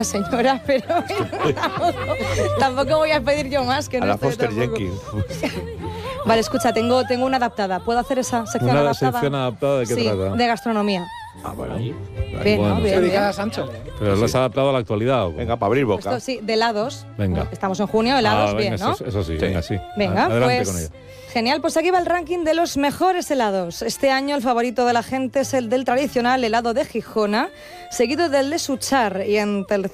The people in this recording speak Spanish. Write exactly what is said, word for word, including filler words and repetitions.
señora, pero tampoco voy a pedir yo más que A no la estoy Foster tampoco. Jenkins. Vale, escucha, tengo, tengo una adaptada. ¿Puedo hacer esa sección ¿Una adaptada? sección adaptada de qué sí, trata? de gastronomía. Ah, bueno. Bien, Bueno, ¿no? Bien, bien. Dedicada a Sancho. Pero lo has adaptado a la actualidad. ¿o cómo? Venga, para abrir boca. Esto sí, de helados. Venga. Estamos en junio, helados, Ah, bien, venga, ¿no? Eso, eso sí, venga, sí. Venga, Adelante pues con ella. genial, pues aquí va el ranking de los mejores helados. Este año el favorito de la gente es el del tradicional helado de Gijona, seguido del de Suchar y en tercer